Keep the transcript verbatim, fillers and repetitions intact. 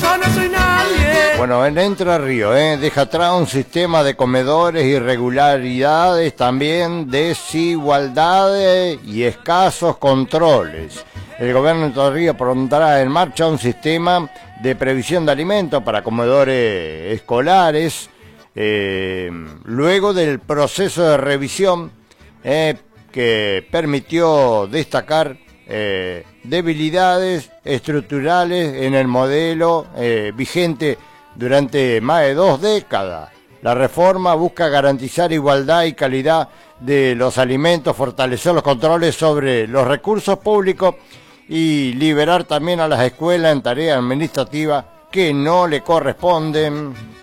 yo no soy nadie. Bueno, en Entre Ríos, ¿eh? deja atrás un sistema de comedores, irregularidades, también desigualdades y escasos controles. El gobierno de Entre Ríos pondrá en marcha un sistema de previsión de alimentos para comedores escolares, eh, luego del proceso de revisión eh, que permitió destacar eh, debilidades estructurales en el modelo eh, vigente durante más de dos décadas. La reforma busca garantizar igualdad y calidad de los alimentos, fortalecer los controles sobre los recursos públicos y liberar también a las escuelas en tareas administrativas que no le corresponden.